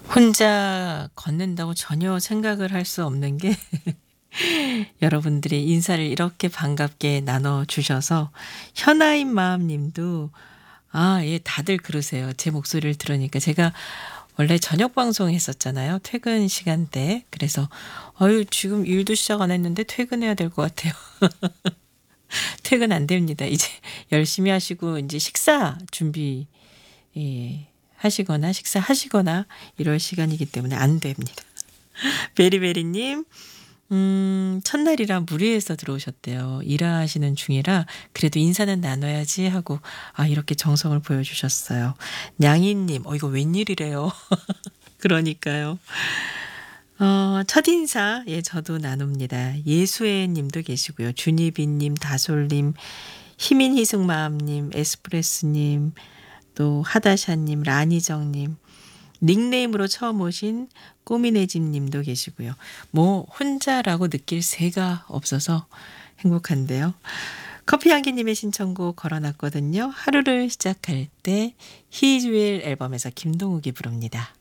혼자 걷는다고 전혀 생각을 할 수 없는 게 여러분들이 인사를 이렇게 반갑게 나눠 주셔서 현아인 마음 님도 예 다들 그러세요. 제 목소리를 들으니까 제가 원래 저녁 방송했었잖아요. 퇴근 시간대. 그래서 지금 일도 시작 안 했는데 퇴근해야 될 것 같아요. 퇴근 안 됩니다. 이제 열심히 하시고 이제 식사 준비 하시거나 식사하시거나 이럴 시간이기 때문에 안 됩니다. 베리베리 님 첫날이라 무리해서 들어오셨대요. 일하시는 중이라 그래도 인사는 나눠야지 하고 이렇게 정성을 보여주셨어요. 냥이 님 이거 웬일이래요. 그러니까요. 첫인사 저도 나눕니다. 예수애 님도 계시고요. 주니비 님, 다솔 님, 희민 희숙 마음 님, 에스프레소 님, 또 하다샤 님, 라니정 님, 닉네임으로 처음 오신 꼬미네 집 님도 계시고요. 뭐 혼자라고 느낄 새가 없어서 행복한데요. 커피 향기 님의 신청곡 걸어놨거든요. 하루를 시작할 때 히즈웰 앨범에서 김동욱이 부릅니다.